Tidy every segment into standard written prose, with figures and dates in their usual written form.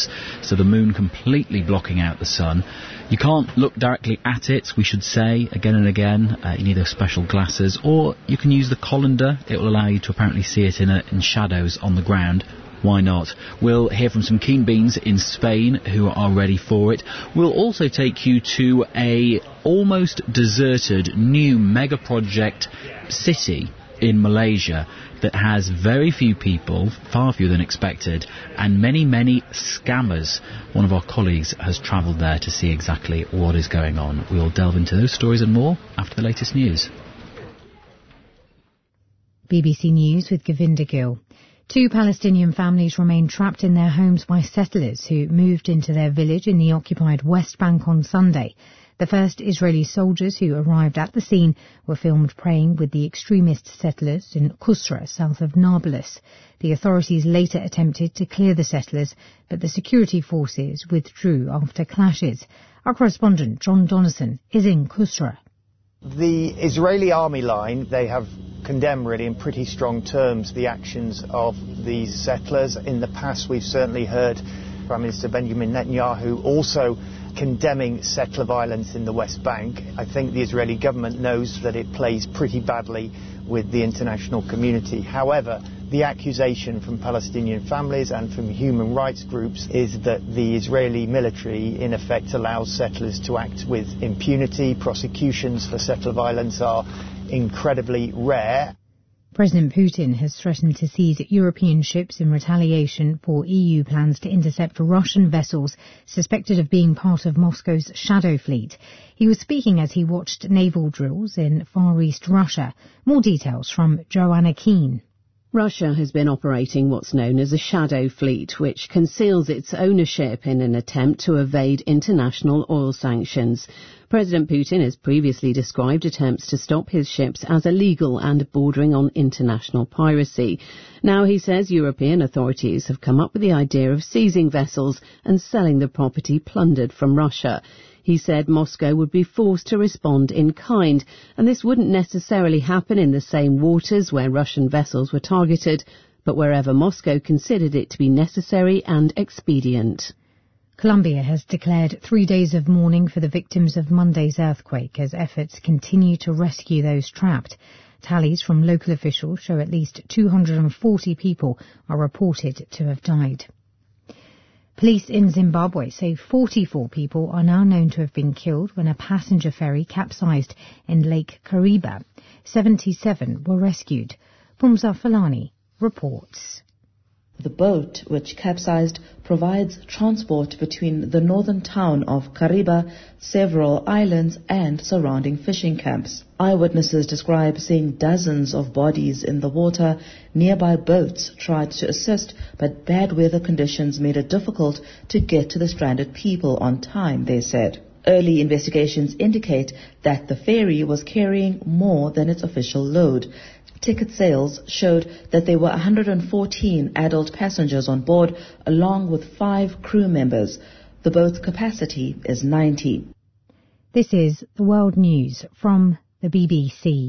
eclipse, so the moon completely blocking out the sun. You can't look directly at it, we should say, again and again. You need those special glasses, or you can use the colander. It will allow you to apparently see it in shadows on the ground. Why not? We'll hear from some keen beans in Spain who are ready for it. We'll also take you to a almost deserted new mega project city in Malaysia that has very few people, far fewer than expected, and many, many scammers. One of our colleagues has travelled there to see exactly what is going on. We'll delve into those stories and more after the latest news. BBC News with Govinda Gill. 2 Palestinian families remain trapped in their homes by settlers who moved into their village in the occupied West Bank on Sunday. The first Israeli soldiers who arrived at the scene were filmed praying with the extremist settlers in Qusra, south of Nablus. The authorities later attempted to clear the settlers, but the security forces withdrew after clashes. Our correspondent, John Donnison, is in Qusra. The Israeli army line, they have condemned really in pretty strong terms the actions of these settlers. In the past we've certainly heard Prime Minister Benjamin Netanyahu also condemning settler violence in the West Bank. I think the Israeli government knows that it plays pretty badly with the international community. However, the accusation from Palestinian families and from human rights groups is that the Israeli military in effect allows settlers to act with impunity. Prosecutions for settler violence are incredibly rare. President Putin has threatened to seize European ships in retaliation for EU plans to intercept Russian vessels suspected of being part of Moscow's shadow fleet. He was speaking as he watched naval drills in Far East Russia. More details from Joanna Keane. Russia has been operating what's known as a shadow fleet, which conceals its ownership in an attempt to evade international oil sanctions. President Putin has previously described attempts to stop his ships as illegal and bordering on international piracy. Now he says European authorities have come up with the idea of seizing vessels and selling the property plundered from Russia. He said Moscow would be forced to respond in kind, and this wouldn't necessarily happen in the same waters where Russian vessels were targeted, but wherever Moscow considered it to be necessary and expedient. Colombia has declared 3 days of mourning for the victims of Monday's earthquake as efforts continue to rescue those trapped. Tallies from local officials show at least 240 people are reported to have died. Police in Zimbabwe say 44 people are now known to have been killed when a passenger ferry capsized in Lake Kariba. 77 were rescued. Pumza Falani reports. The boat, which capsized, provides transport between the northern town of Kariba, several islands and surrounding fishing camps. Eyewitnesses describe seeing dozens of bodies in the water. Nearby boats tried to assist, but bad weather conditions made it difficult to get to the stranded people on time, they said. Early investigations indicate that the ferry was carrying more than its official load. Ticket sales showed that there were 114 adult passengers on board, along with 5 crew members. The boat's capacity is 90. This is the World News from the BBC.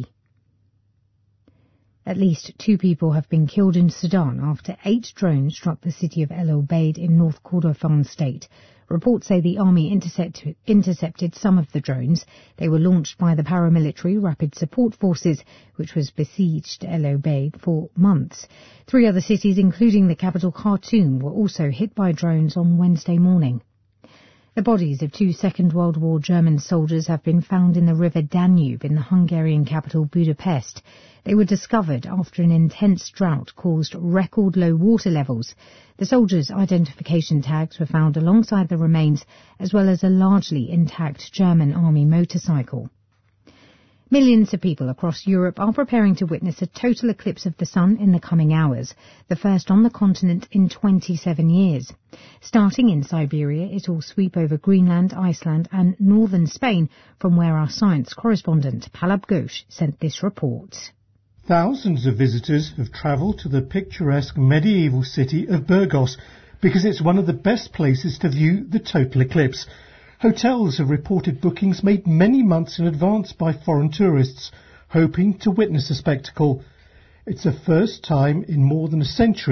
At least 2 people have been killed in Sudan after 8 drones struck the city of El Obeid in North Kordofan state. Reports say the army intercepted some of the drones. They were launched by the paramilitary Rapid Support Forces, which was besieged El Obeid for months. 3 other cities, including the capital Khartoum, were also hit by drones on Wednesday morning. The bodies of 2 Second World War German soldiers have been found in the River Danube in the Hungarian capital Budapest. They were discovered after an intense drought caused record low water levels. The soldiers' identification tags were found alongside the remains, as well as a largely intact German army motorcycle. Millions of people across Europe are preparing to witness a total eclipse of the sun in the coming hours, the first on the continent in 27 years. Starting in Siberia, it will sweep over Greenland, Iceland and northern Spain, from where our science correspondent Palab Ghosh sent this report. Thousands of visitors have travelled to the picturesque medieval city of Burgos because it's one of the best places to view the total eclipse. Hotels have reported bookings made many months in advance by foreign tourists, hoping to witness the spectacle. It's the first time in more than a century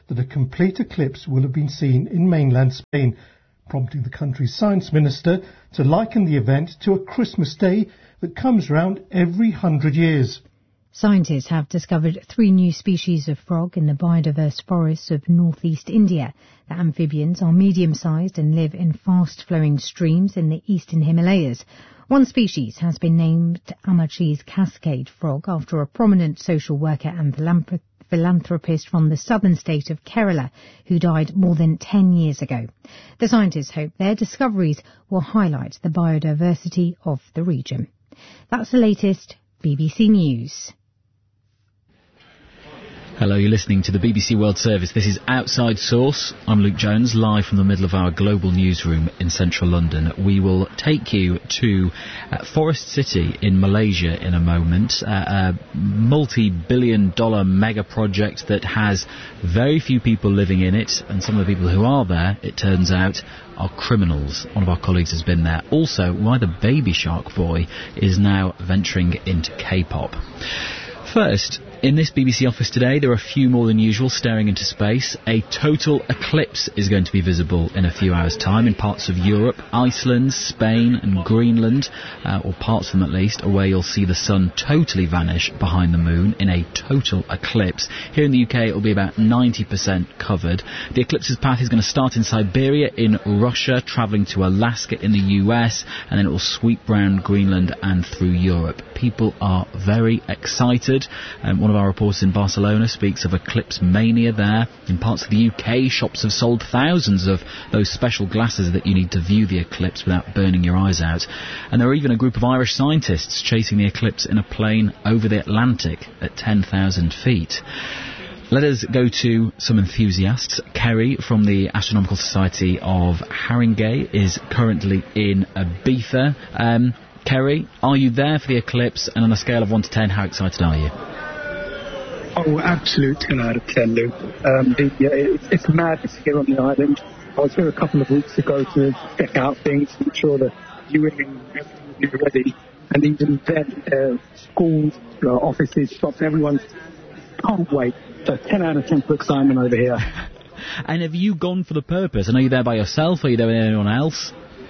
that a complete eclipse will have been seen in mainland Spain, prompting the country's science minister to liken the event to a Christmas day that comes round every 100 years. Scientists have discovered 3 new species of frog in the biodiverse forests of northeast India. The amphibians are medium-sized and live in fast-flowing streams in the eastern Himalayas. One species has been named Amachi's cascade frog after a prominent social worker and philanthropist from the southern state of Kerala who died more than 10 years ago. The scientists hope their discoveries will highlight the biodiversity of the region. That's the latest BBC News. Hello, you're listening to the BBC World Service. This is Outside Source. I'm Luke Jones, live from the middle of our global newsroom in central London. We will take you to Forest City in Malaysia in a moment, a multi-billion-dollar mega project that has very few people living in it, and some of the people who are there, it turns out, are criminals. One of our colleagues has been there. Also, why the Baby Shark Boy is now venturing into K-pop. First, in this BBC office today, there are a few more than usual staring into space. A total eclipse is going to be visible in a few hours' time in parts of Europe. Iceland, Spain and Greenland, or parts of them at least, are where you'll see the sun totally vanish behind the moon in a total eclipse. Here in the UK, it will be about 90% covered. The eclipse's path is going to start in Siberia in Russia, travelling to Alaska in the US, and then it will sweep round Greenland and through Europe. People are very excited. One of our reporters in Barcelona speaks of eclipse mania there. In parts of the UK, shops have sold thousands of those special glasses that you need to view the eclipse without burning your eyes out. And there are even a group of Irish scientists chasing the eclipse in a plane over the Atlantic at 10,000 feet. Let us go to some enthusiasts. Kerry from the Astronomical Society of Haringey is currently in Ibiza. Kerry, are you there for the eclipse? And on a scale of 1 to 10, how excited are you? Oh, absolute 10 out of 10, Luke. It's madness here on the island. I was here a couple of weeks ago to check out things, make sure that viewing would be ready. And even then, schools, offices, shops, everyone can't wait. So 10 out of 10 for excitement over here. And have you gone for the purpose? And are you there by yourself, or are you there with anyone else?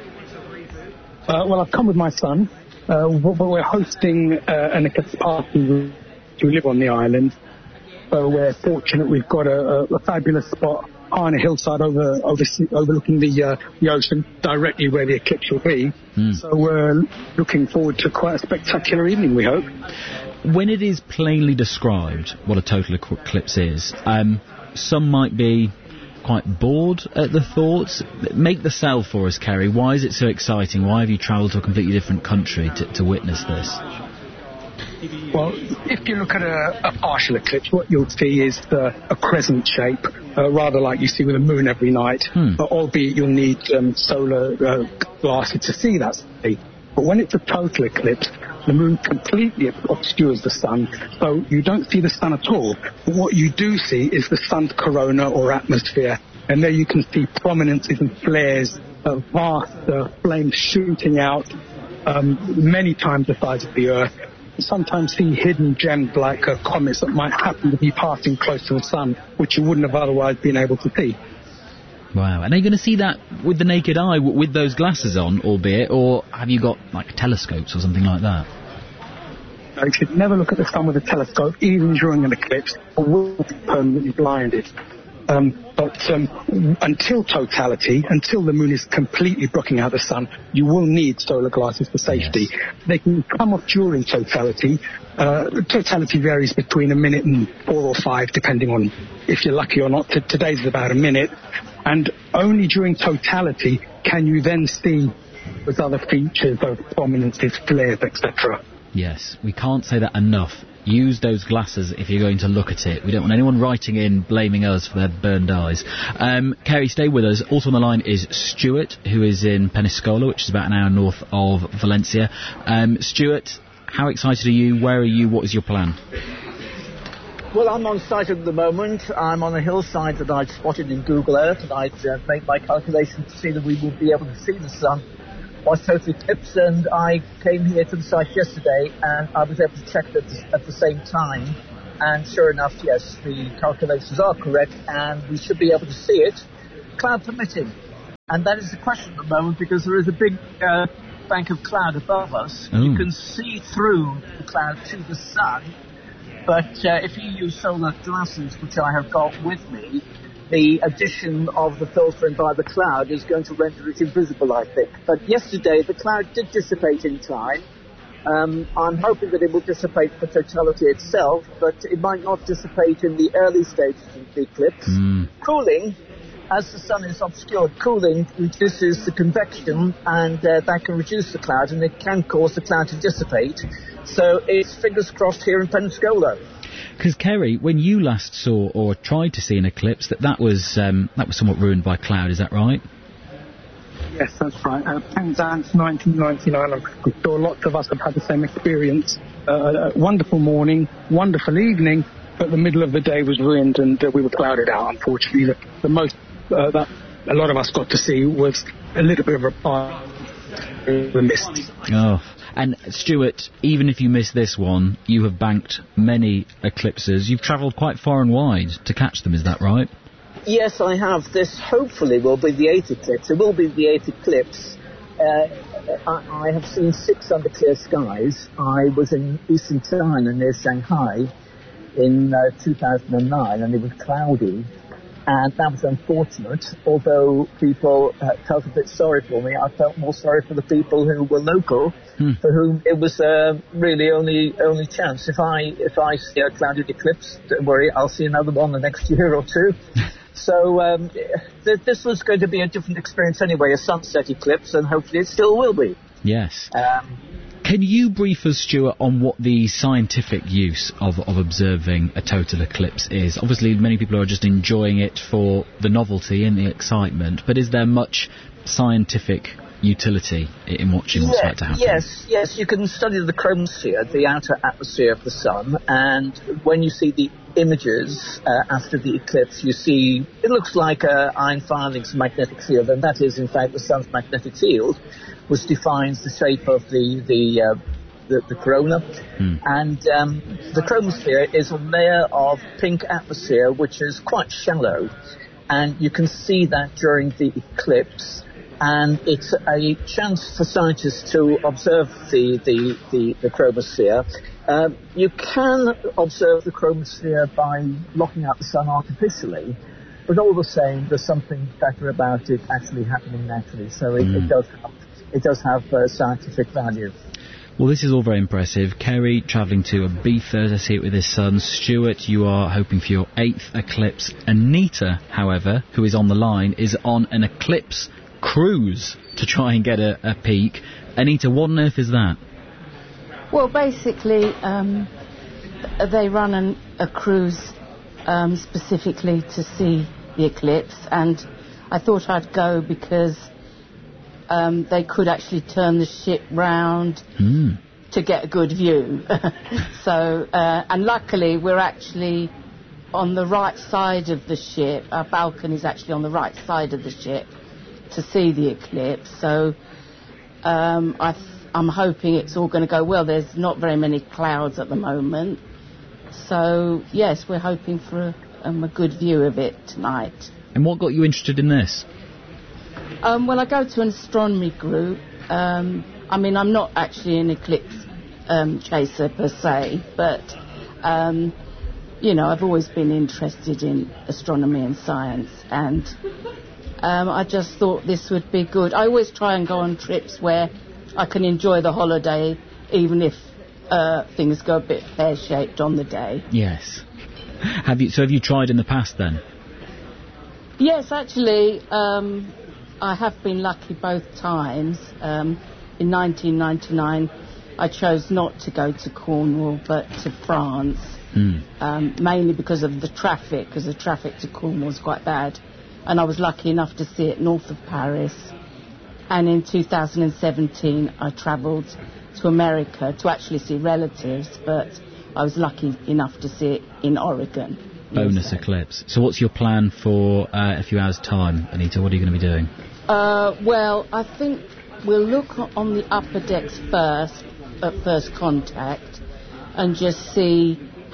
Well, I've come with my son. We're hosting an eclipse party to live on the island. So we're fortunate we've got a fabulous spot on a hillside overlooking the ocean, directly where the eclipse will be. So we're looking forward to quite a spectacular evening, we hope. When it is plainly described what a total eclipse is, some might be quite bored at the thought. Make the sell for us, Kerry. Why is it so exciting? Why have you travelled to a completely different country to witness this? Well, if you look at a partial eclipse, what you'll see is a crescent shape, rather like you see with the moon every night, albeit you'll need solar glasses to see that shape. But when it's a total eclipse, the moon completely obscures the sun, so you don't see the sun at all. But what you do see is the sun's corona or atmosphere, and there you can see prominences and flares of vast flames shooting out many times the size of the Earth. Sometimes see hidden gems like comets that might happen to be passing close to the sun, which you wouldn't have otherwise been able to see. Wow. And are you going to see that with the naked eye, with those glasses on, albeit, or have you got, like, telescopes or something like that? No, you should never look at the sun with a telescope, even during an eclipse, or will be permanently blinded. But until totality, until the moon is completely blocking out the sun, you will need solar glasses for safety. Yes. They can come off during totality. Totality varies between a minute and 4 or 5, depending on if you're lucky or not. Today's about a minute. And only during totality can you then see those other features, those prominences, flares, etc. Yes, we can't say that enough. Use those glasses if you're going to look at it. We don't want anyone writing in blaming us for their burned eyes. Kerry, stay with us. Also on the line is Stuart, who is in Peniscola, which is about an hour north of Valencia. Stuart, how excited are you? Where are you? What is your plan? Well, I'm on site at the moment. I'm on a hillside that I'd spotted in Google Earth, and I'd made my calculations to see that we would be able to see the sun was total eclipse, and I came here to the site yesterday and I was able to check that at the same time, And sure enough, yes, the calculations are correct, and we should be able to see it, cloud permitting. And that is the question at the moment, because there is a big bank of cloud above us. You can see through the cloud to the sun, but if you use solar glasses, which I have got with me, the addition of the filtering by the cloud is going to render it invisible, I think. But yesterday, the cloud did dissipate in time. I'm hoping that it will dissipate for totality itself, but it might not dissipate in the early stages of the eclipse. Cooling, as the sun is obscured, cooling reduces the convection, and that can reduce the cloud, and it can cause the cloud to dissipate. So it's fingers crossed here in Pensacola. Because, Kerry, when you last saw or tried to see an eclipse, that was somewhat ruined by cloud, is that right? Yes, that's right. Penzance 1999, I'm sure lots of us have had the same experience. A wonderful morning, wonderful evening, but the middle of the day was ruined and we were clouded out, unfortunately. The most that a lot of us got to see was a little bit of a mist. Oh. And, Stuart, even if you miss this one, you have banked many eclipses. You've travelled quite far and wide to catch them, is that right? Yes, I have. This hopefully will be the 8th eclipse. It will be the 8th eclipse. I have seen 6 under clear skies. I was in eastern China near Shanghai in 2009, and it was cloudy. And that was unfortunate. Although people felt a bit sorry for me, I felt more sorry for the people who were local, for whom it was really only chance. If I see a clouded eclipse, don't worry, I'll see another one the next year or two. So this was going to be a different experience anyway, a sunset eclipse, and hopefully it still will be. Yes. Can you brief us, Stuart, on what the scientific use of observing a total eclipse is? Obviously, many people are just enjoying it for the novelty and the excitement, but is there much scientific utility in watching what's about to happen? Yes, you can study the chromosphere, the outer atmosphere of the sun, and when you see the images after the eclipse, you see it looks like iron filings magnetic field, and that is in fact the sun's magnetic field, which defines the shape of the corona. And the chromosphere is a layer of pink atmosphere which is quite shallow, and you can see that during the eclipse. And it's a chance for scientists to observe the chromosphere. You can observe the chromosphere by blocking out the sun artificially, but all the same, there's something better about it actually happening naturally. So it does have scientific value. Well, this is all very impressive. Kerry travelling to Ibiza to see it with his son. Stuart, you are hoping for your 8th eclipse. Anita, however, who is on the line, is on an eclipse cruise to try and get a peek. Anita, what on earth is that? Well, basically, they run a cruise specifically to see the eclipse, and I thought I'd go because they could actually turn the ship round to get a good view. So, and luckily we're actually on the right side of the ship. Our balcony is actually on the right side of the ship to see the eclipse. So I'm hoping it's all going to go well. There's not very many clouds at the moment. So, yes, we're hoping for a good view of it tonight. And what got you interested in this? Well, I go to an astronomy group. I mean, I'm not actually an eclipse chaser per se, but, you know, I've always been interested in astronomy and science, and I just thought this would be good. I always try and go on trips where I can enjoy the holiday, even if things go a bit pear-shaped on the day. Yes. Have you tried in the past then? Yes, actually, I have been lucky both times. In 1999, I chose not to go to Cornwall, but to France, mainly because of the traffic, because the traffic to Cornwall is quite bad. And I was lucky enough to see it north of Paris. And in 2017, I travelled to America to actually see relatives, but I was lucky enough to see it in Oregon. Bonus eclipse. So what's your plan for a few hours' time, Anita? What are you going to be doing? Well, I think we'll look on the upper decks first, at first contact, and just see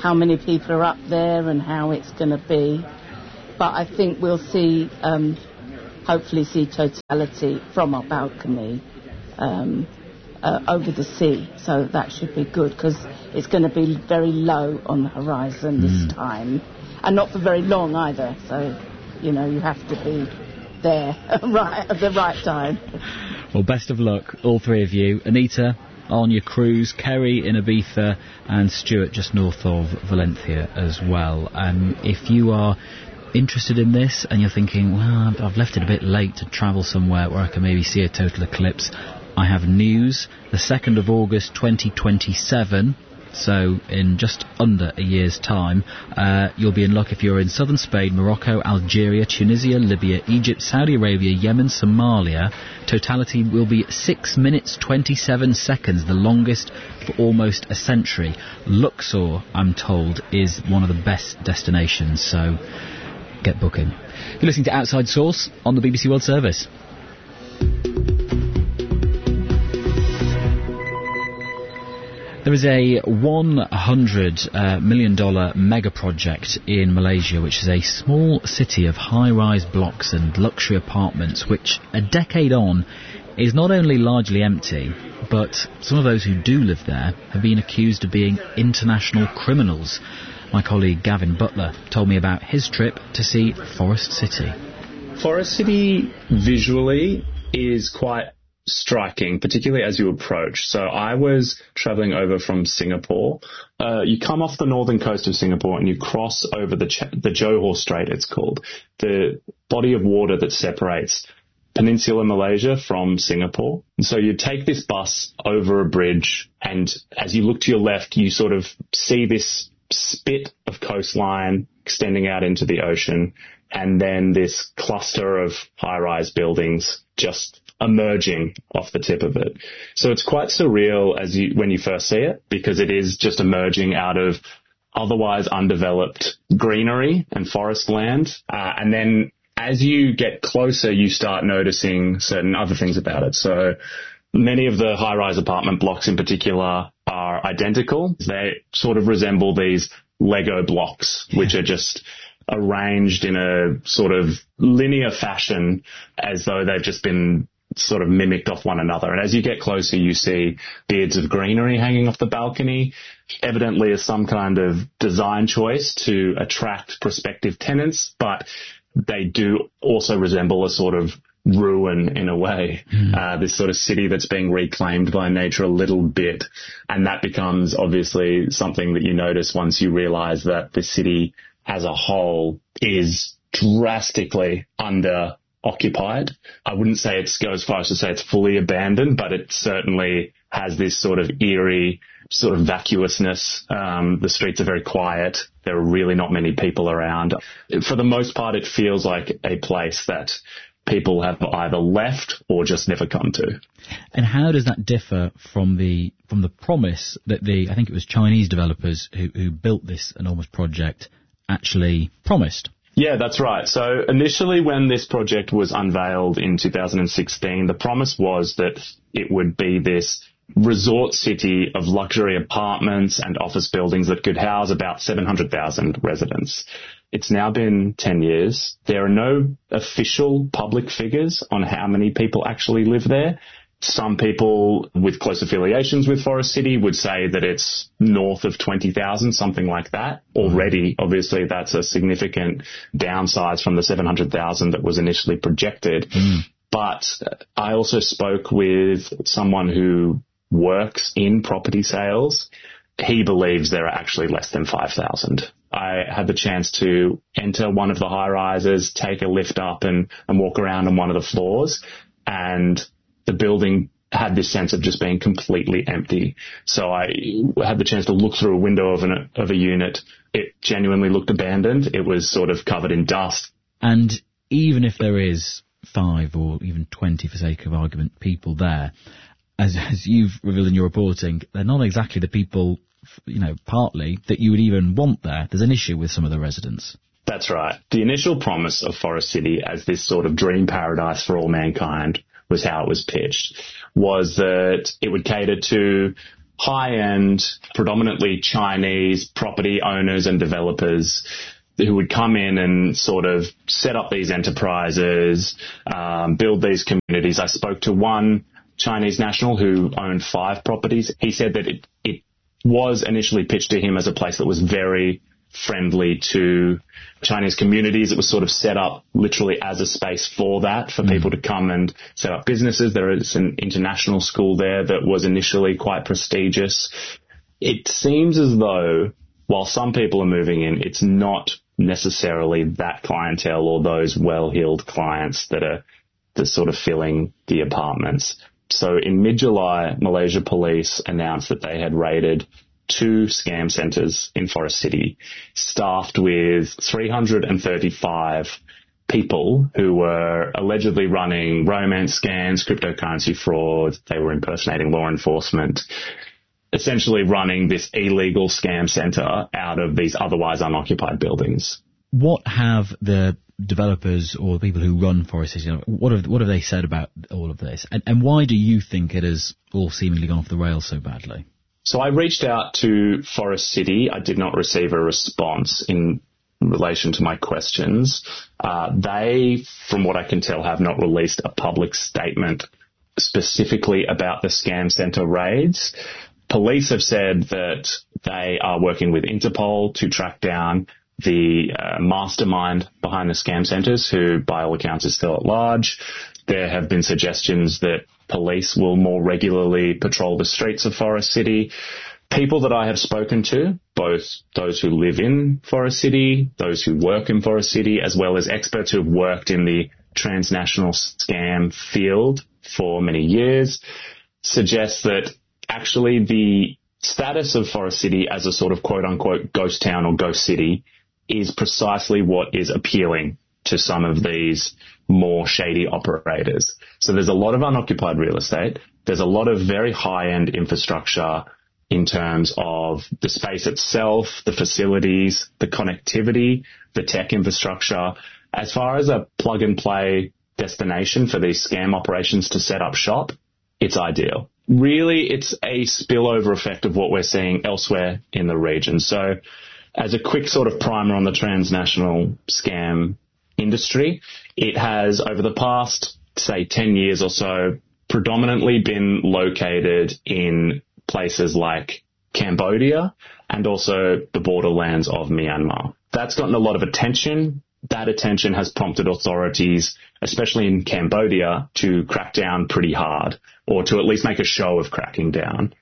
how many people are up there and how it's going to be. But I think we'll see, hopefully see totality from our balcony over the sea. So that should be good, because it's going to be very low on the horizon this time. And not for very long either. So, you have to be there right at the right time. Well, best of luck, all three of you. Anita, on your cruise, Kerry in Ibiza, and Stuart just north of Valencia as well. If you are interested in this and you're thinking, well, I've left it a bit late to travel somewhere where I can maybe see a total eclipse, I have news. The 2nd of August 2027, so in just under a year's time, you'll be in luck if you're in southern Spain, Morocco, Algeria, Tunisia, Libya, Egypt, Saudi Arabia, Yemen, Somalia. Totality will be 6 minutes 27 seconds, the longest for almost a century. Luxor, I'm told, is one of the best destinations, so get booking. You're listening to Outside Source on the BBC World Service. There is a $100 million mega project in Malaysia, which is a small city of high-rise blocks and luxury apartments, which a decade on is not only largely empty, but some of those who do live there have been accused of being international criminals. My colleague Gavin Butler told me about his trip to see Forest City. Forest City visually is quite striking, particularly as you approach. So I was travelling over from Singapore. You come off the northern coast of Singapore and you cross over the Johor Strait, it's called, the body of water that separates Peninsular Malaysia from Singapore. And so you take this bus over a bridge, and as you look to your left, you sort of see this spit of coastline extending out into the ocean, and then this cluster of high-rise buildings just emerging off the tip of it. So it's quite surreal when you first see it, because it is just emerging out of otherwise undeveloped greenery and forest land. And then as you get closer, you start noticing certain other things about it. So many of the high-rise apartment blocks in particular are identical. They sort of resemble these Lego blocks, which are just arranged in a sort of linear fashion as though they've just been sort of mimicked off one another. And as you get closer, you see beards of greenery hanging off the balcony, evidently as some kind of design choice to attract prospective tenants, but they do also resemble a sort of ruin in a way, this sort of city that's being reclaimed by nature a little bit. And that becomes obviously something that you notice once you realize that the city as a whole is drastically under occupied. I wouldn't say it goes as far as to say it's fully abandoned, but it certainly has this sort of eerie sort of vacuousness. The streets are very quiet. There are really not many people around. For the most part, it feels like a place that people have either left or just never come to. And how does that differ from the promise that I think it was Chinese developers who built this enormous project actually promised? Yeah, that's right. So initially when this project was unveiled in 2016, the promise was that it would be this resort city of luxury apartments and office buildings that could house about 700,000 residents. It's now been 10 years. There are no official public figures on how many people actually live there. Some people with close affiliations with Forest City would say that it's north of 20,000, something like that. Already, obviously, that's a significant downsize from the 700,000 that was initially projected. But I also spoke with someone who works in property sales. He believes there are actually less than 5,000. I had the chance to enter one of the high-rises, take a lift up and walk around on one of the floors, and the building had this sense of just being completely empty. So I had the chance to look through a window of a unit. It genuinely looked abandoned. It was sort of covered in dust. And even if there is 5 or even 20, for sake of argument, people there, as you've revealed in your reporting, they're not exactly the people, partly, that you would even want there. There's an issue with some of the residents. That's right. The initial promise of Forest City as this sort of dream paradise for all mankind was how it was pitched, was that it would cater to high-end, predominantly Chinese property owners and developers who would come in and sort of set up these enterprises, build these communities. I spoke to one Chinese national who owned 5 properties. He said that it was initially pitched to him as a place that was very friendly to Chinese communities. It was sort of set up literally as a space for that, for people to come and set up businesses. There is an international school there that was initially quite prestigious. It seems as though while some people are moving in, it's not necessarily that clientele or those well-heeled clients that are sort of filling the apartments. So in mid-July, Malaysia Police announced that they had raided 2 scam centres in Forest City, staffed with 335 people who were allegedly running romance scams, cryptocurrency fraud. They were impersonating law enforcement, essentially running this illegal scam centre out of these otherwise unoccupied buildings. What have the developers or the people who run Forest City, what have they said about all of this? And why do you think it has all seemingly gone off the rails so badly? So I reached out to Forest City. I did not receive a response in relation to my questions. They, from what I can tell, have not released a public statement specifically about the scam centre raids. Police have said that they are working with Interpol to track down the mastermind behind the scam centres, who by all accounts is still at large. There have been suggestions that police will more regularly patrol the streets of Forest City. People that I have spoken to, both those who live in Forest City, those who work in Forest City, as well as experts who have worked in the transnational scam field for many years, suggest that actually the status of Forest City as a sort of quote-unquote ghost town or ghost city is precisely what is appealing to some of these more shady operators. So there's a lot of unoccupied real estate. There's a lot of very high-end infrastructure in terms of the space itself, the facilities, the connectivity, the tech infrastructure. As far as a plug-and-play destination for these scam operations to set up shop, it's ideal. Really, it's a spillover effect of what we're seeing elsewhere in the region. So as a quick sort of primer on the transnational scam industry, it has, over the past, say, 10 years or so, predominantly been located in places like Cambodia and also the borderlands of Myanmar. That's gotten a lot of attention. That attention has prompted authorities, especially in Cambodia, to crack down pretty hard, or to at least make a show of cracking down.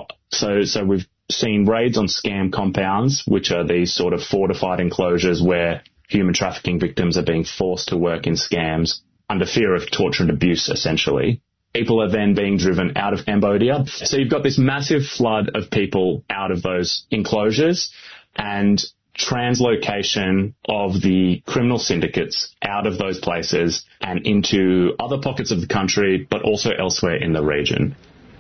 So we've seen raids on scam compounds, which are these sort of fortified enclosures where human trafficking victims are being forced to work in scams under fear of torture and abuse, essentially. People are then being driven out of Cambodia. So you've got this massive flood of people out of those enclosures and translocation of the criminal syndicates out of those places and into other pockets of the country, but also elsewhere in the region.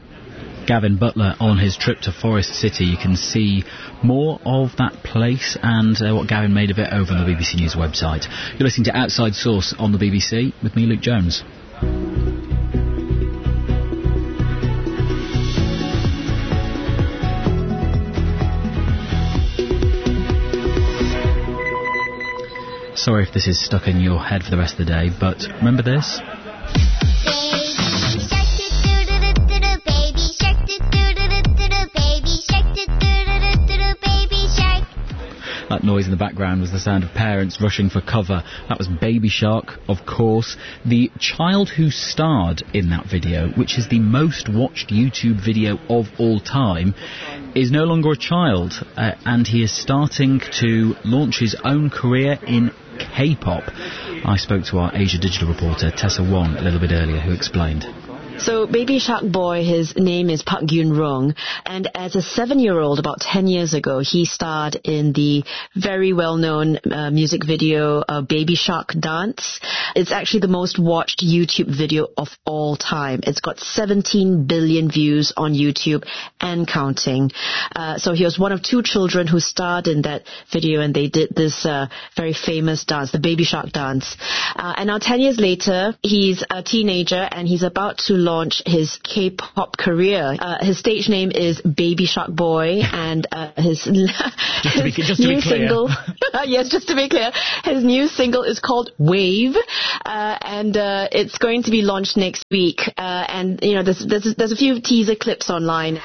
Gavin Butler on his trip to Forest City. You can see more of that place and what Gavin made of it over on the BBC News website. You're listening to Outside Source on the BBC with me, Luke Jones. Sorry if this is stuck in your head for the rest of the day, but remember this? That noise in the background was the sound of parents rushing for cover. That was Baby Shark, of course. The child who starred in that video, which is the most watched YouTube video of all time, is no longer a child, and he is starting to launch his own career in K-pop. I spoke to our Asia Digital reporter Tessa Wong a little bit earlier, who explained. So Baby Shark Boy, his name is Park Yoon-rung, and as a 7-year-old, about 10 years ago, he starred in the very well-known music video Baby Shark Dance. It's actually the most watched YouTube video of all time. It's got 17 billion views on YouTube and counting. So he was one of 2 children who starred in that video, and they did this very famous dance, the Baby Shark Dance. And now 10 years later, he's a teenager, and he's about to launch his K-pop career. His stage name is Baby Shark Boy, and his new single, yes, just to be clear, his new single is called Wave, and it's going to be launched next week. And you know, there's a few teaser clips online.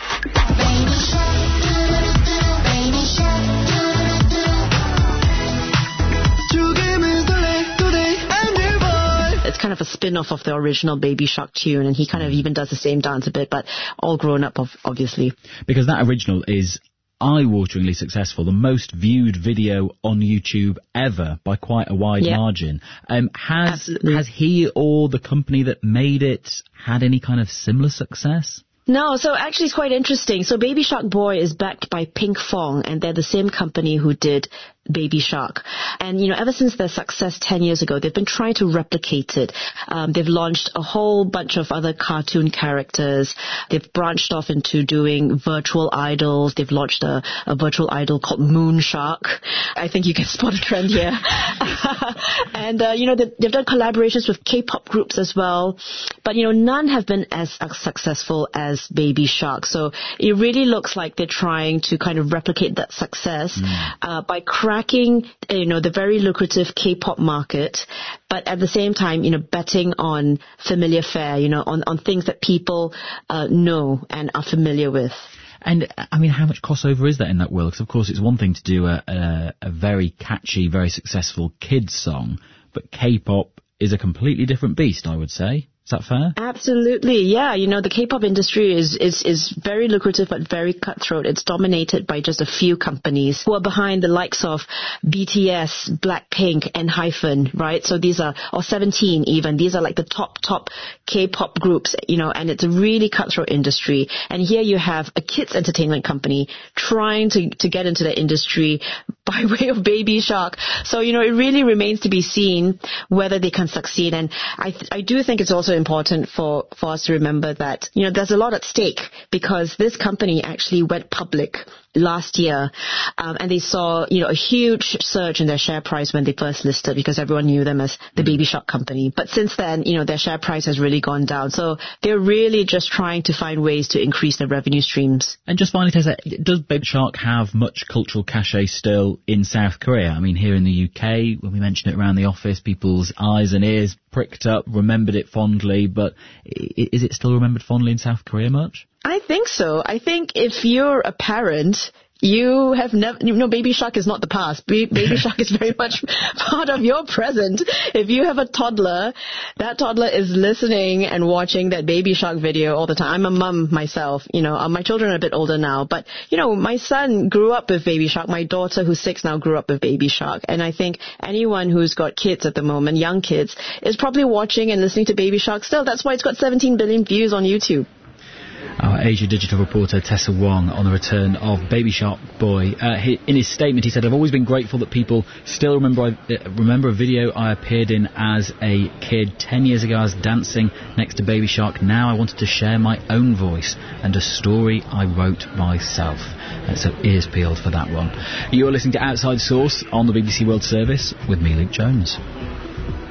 It's kind of a spin-off of the original Baby Shark tune, and he kind of even does the same dance a bit, but all grown up, obviously. Because that original is eye-wateringly successful, the most viewed video on YouTube ever by quite a wide margin. Has he or the company that made it had any kind of similar success? No, so actually it's quite interesting. So Baby Shark Boy is backed by Pinkfong, and they're the same company who did Baby Shark. And, you know, ever since their success 10 years ago, they've been trying to replicate it. They've launched a whole bunch of other cartoon characters. They've branched off into doing virtual idols. They've launched a virtual idol called Moon Shark. I think you can spot a trend here. And, you know, they've done collaborations with K-pop groups as well. But, you know, none have been as successful as Baby Shark. So it really looks like they're trying to kind of replicate that success by cracking, you know, the very lucrative K-pop market, but at the same time, you know, betting on familiar fare, you know, on things that people know and are familiar with. And, I mean, how much crossover is there in that world? Because, of course, it's one thing to do a very catchy, very successful kids song, but K-pop is a completely different beast, I would say. Is that fair? Absolutely, yeah. You know, the K-pop industry is very lucrative but very cutthroat. It's dominated by just a few companies who are behind the likes of BTS, Blackpink, and Hyphen, right? So these are, or 17 even, these are like the top K-pop groups, you know, and it's a really cutthroat industry. And here you have a kids entertainment company trying to get into the industry by way of Baby Shark. So, you know, it really remains to be seen whether they can succeed. And I do think it's also important for us to remember that, you know, there's a lot at stake because this company actually went public last year, and they saw, you know, a huge surge in their share price when they first listed because everyone knew them as the Baby Shark company. But since then, you know, their share price has really gone down. So they're really just trying to find ways to increase their revenue streams. And just finally, Tessa, does Baby Shark have much cultural cachet still in South Korea? I mean, here in the UK, when we mentioned it around the office, people's eyes and ears pricked up, remembered it fondly, but is it still remembered fondly in South Korea much? I think so. I think if you're a parent, you have never, you know, Baby Shark is not the past. Baby Shark is very much part of your present. If you have a toddler, that toddler is listening and watching that Baby Shark video all the time. I'm a mum myself, you know, my children are a bit older now, but, you know, my son grew up with Baby Shark. My daughter, who's 6 now, grew up with Baby Shark. And I think anyone who's got kids at the moment, young kids, is probably watching and listening to Baby Shark still. That's why it's got 17 billion views on YouTube. Our Asia Digital reporter Tessa Wong on the return of Baby Shark Boy. In his statement, he said, "I've always been grateful that people still remember a video I appeared in as a kid. 10 years ago I was dancing next to Baby Shark. Now I wanted to share my own voice and a story I wrote myself." So ears peeled for that one. You're listening to Outside Source on the BBC World Service with me, Luke Jones.